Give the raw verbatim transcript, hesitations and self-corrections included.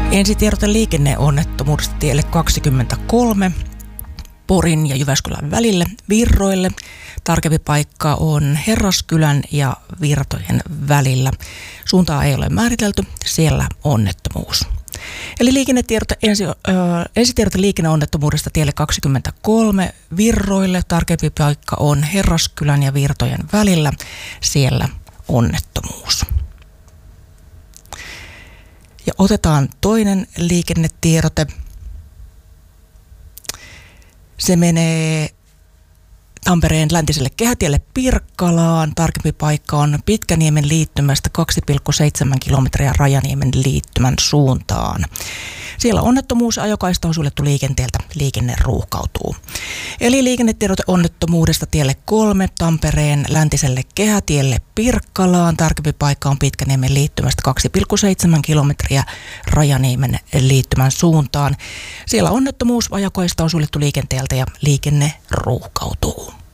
Ensitiedote liikenneonnettomuudesta tielle kaksikymmentäkolme Porin ja Jyväskylän välille Virroille. Tarkempi paikka on Herraskylän ja Virtojen välillä. Suuntaa ei ole määritelty, siellä onnettomuus. Eli liikennetiedote, ensi, ö, ensitiedote liikenneonnettomuudesta tielle kaksikymmentäkolme Virroille. Tarkempi paikka on Herraskylän ja Virtojen välillä, siellä onnettomuus. Ja otetaan toinen liikennetiedote. Se menee Tampereen läntiselle kehätielle Pirkkalaan. Tarkempi paikka on Pitkäniemen liittymästä kaksi pilkku seitsemän kilometriä Rajaniemen liittymän suuntaan. Siellä onnettomuus, ajokaista on suljettu liikenteeltä, liikenne ruuhkautuu. Eli liikennetiedote onnettomuudesta tielle kolme Tampereen läntiselle kehätielle Pirkkalaan. Tarkempi paikka on Pitkäniemen liittymästä kaksi pilkku seitsemän kilometriä Rajaniemen liittymän suuntaan. Siellä onnettomuus, ajokaista on suljettu liikenteeltä ja liikenne ruuhkautuu.